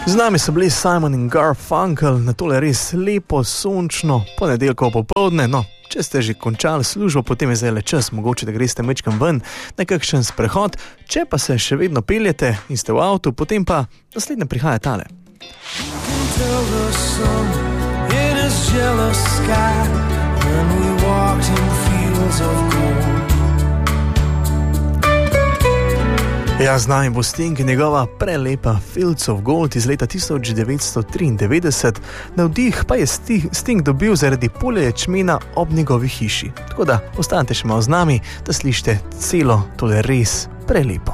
Z nami so bili Simon in Garfunkel na tole res lepo, sončno ponedeljkovo popoldne. No, če ste že končali službo, potem je zdaj le čas, mogoče da greste majčkam ven na kakšen sprehod. Če pa se še vedno peljete in ste v avtu, potem pa naslednje prihaja tale. Ja, z nami bo Sting in njegova prelepa Fields of Gold iz leta 1993. Navdih pa je Sting dobil zaradi polja ječmena ob njegovi hiši. Tako da ostanite še malo z nami, da slišite celo tole res prelepo.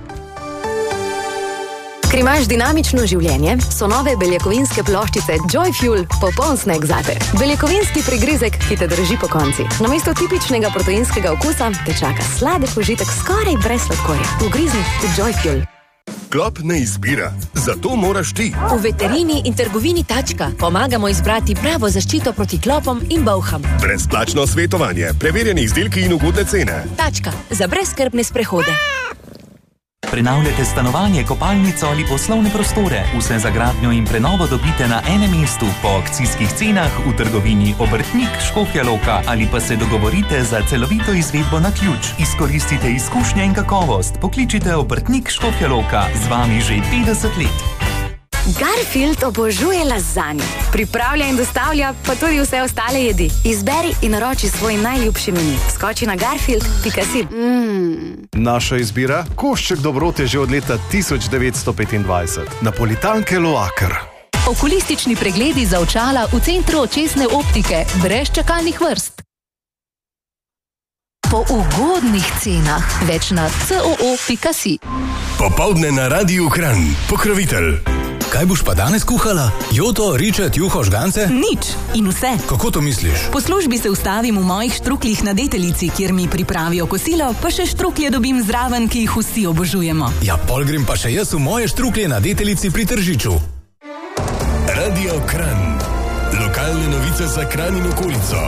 Ker imaš dinamično življenje, so nove beljakovinske ploščice Joy Fuel popoln snack zate. Beljakovinski prigrizek, ki te drži po konci. Namesto tipičnega proteinskega okusa te čaka sladek užitek skoraj brez sladkorja. Ugrizni v Joy Fuel. Klop ne izbira, zato moraš ti. V veterini in trgovini Tačka pomagamo izbrati pravo zaščito proti klopom in bolham. Brezplačno svetovanje, preverjeni izdelki in ugodne cene. Tačka, za brezskrbne sprehode. Prenavljate stanovanje, kopalnico ali poslovne prostore. Vse za gradnjo in prenovo dobite na enem mestu po akcijskih cenah v trgovini Obrtnik Škofja Loka ali pa se dogovorite za celovito izvedbo na ključ. Izkoristite izkušnje in kakovost. Pokličite Obrtnik Škofja Loka, z vami že 50 let. Garfield obožuje lazanjo. Pripravlja in dostavlja pa tudi vse ostale jedi. Izberi in naroči svoj najljubši meni. Skoči na garfield.si. Naša izbira? Košček dobrote že od leta 1925. Napolitanke Loaker. Okulistični pregledi za očala v centru očesne optike, brez čakalnih vrst. Po ugodnih cenah, več na coo.si. Popoldne na Radiu Kranj, pokrovitelj. Kaj boš pa danes kuhala? Joto, ričet, juho, žgance? Nič in vse. Kako to misliš? Po službi se ustavim v mojih štruklih na Deteljici, kjer mi pripravijo kosilo, pa še štruklje dobim zraven, ki jih vsi obožujemo. Ja, pol grem pa še jaz v moje štruklje na Deteljici pri Tržiču. Radio Kranj. Lokalne novice za Kranj in okolico.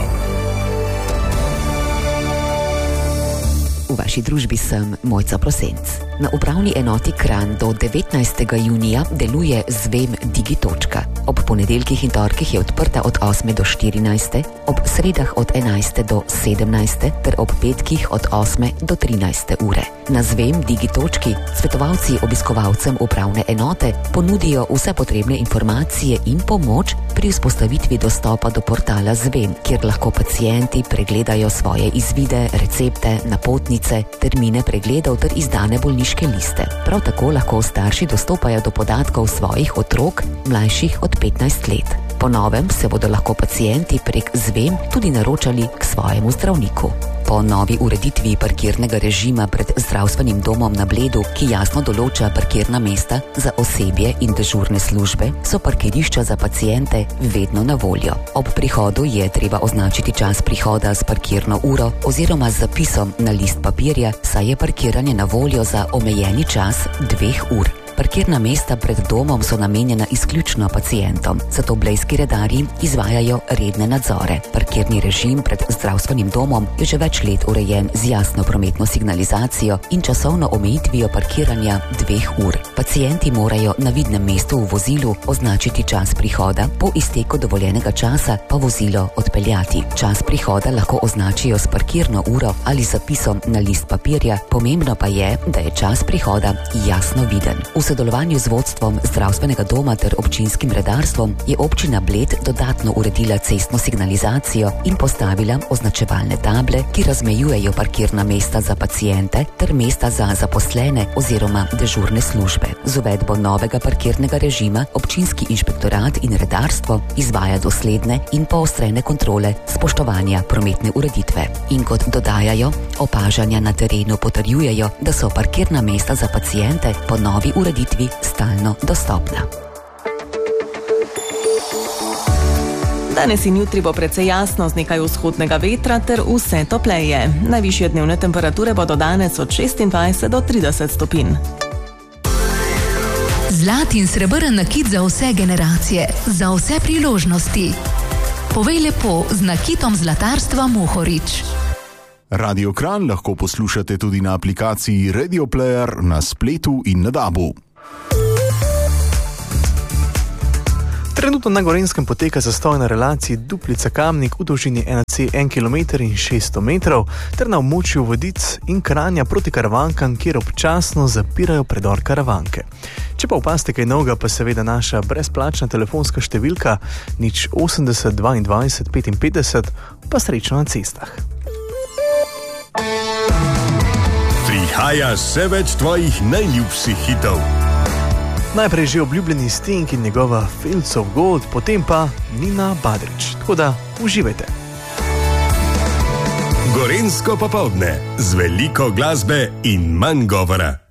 V vaši družbi sem Mojca Prosenc. Na upravni enoti Kranj do 19. junija deluje Zvem Digitočka. Ob ponedeljkih in torkih je odprta od 8. do 14. ob sredah od 11. do 17. ter ob petkih od 8. do 13. ure. Na Zvem Digitočki svetovalci obiskovalcem upravne enote ponudijo vse potrebne informacije in pomoč pri vzpostavitvi dostopa do portala Zvem, kjer lahko pacienti pregledajo svoje izvide, recepte, napotnice, termine pregledov ter izdane bolniške liste. Prav tako lahko starši dostopajo do podatkov svojih otrok, mlajših od 15 let. Po novem se bodo lahko pacienti prek Zvem tudi naročali k svojemu zdravniku. Po novi ureditvi parkirnega režima pred zdravstvenim domom na Bledu, ki jasno določa parkirna mesta za osebje in dežurne službe, so parkirišča za paciente vedno na voljo. Ob prihodu je treba označiti čas prihoda s parkirno uro oziroma z zapisom na list papirja, saj je parkiranje na voljo za omejeni čas 2 ur. Parkirna mesta pred domom so namenjena izključno pacientom, zato blejski redarji izvajajo redne nadzore. Parkirni režim pred zdravstvenim domom je že več let urejen z jasno prometno signalizacijo in časovno omejitvijo parkiranja 2 ur. Pacienti morajo na vidnem mestu v vozilu označiti čas prihoda, po izteku dovoljenega časa pa vozilo odpeljati. Čas prihoda lahko označijo s parkirno uro ali zapisom na list papirja, pomembno pa je, da je čas prihoda jasno viden. V sodelovanju z vodstvom zdravstvenega doma ter občinskim redarstvom je občina Bled dodatno uredila cestno signalizacijo in postavila označevalne table, ki razmejujejo parkirna mesta za paciente ter mesta za zaposlene oziroma dežurne službe. Z uvedbo novega parkirnega režima občinski inšpektorat in redarstvo izvaja dosledne in poostrene kontrole spoštovanja prometne ureditve. In kot dodajajo, opažanja na terenu potrjujejo, da so parkirna mesta za paciente po novi ureditvi stalno dostopna. Danes in jutri bo precej jasno z nekaj vzhodnega vetra ter vse topleje. Najvišje dnevne temperature bodo danes od 26 do 30 stopinj. Zlat in srebrn nakit za vse generacije, za vse priložnosti. Povej lepo z nakitom zlatarstva Mohorič. Radio Kranj lahko poslušate tudi na aplikaciji Radio Player na spletu in na DAB-u. Trenutno na Gorenjskem poteka zastoj na relaciji Duplica-Kamnik v dolžini 1,1 km in 600 metrov ter na območju Vodic in Kranja proti Karavankam, kjer občasno zapirajo predor Karavanke. Če pa opazite kaj novega, pa seveda naša brezplačna telefonska številka 080 22 55, pa srečno na cestah. Prihaja vse več tvojih najljubših hitov. Najprej že obljubljeni Sting in njegova Fields of Gold, potem pa Nina Badrić. Tako da uživajte. Gorenjsko popoldne z veliko glasbe in manj govora.